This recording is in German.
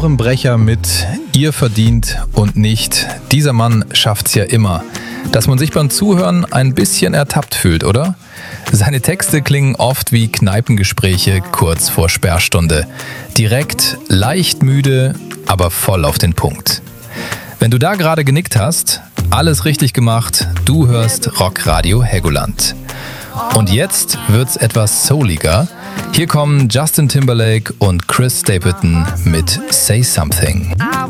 Ohrenbrecher mit Ihr verdient und nicht dieser Mann schafft's ja immer. Dass man sich beim Zuhören ein bisschen ertappt fühlt, oder? Seine Texte klingen oft wie Kneipengespräche kurz vor Sperrstunde. Direkt, leicht müde, aber voll auf den Punkt. Wenn du da gerade genickt hast, alles richtig gemacht, du hörst Rockradio Helgoland. Und jetzt wird's etwas souliger. Hier kommen Justin Timberlake und Chris Stapleton mit Say Something. I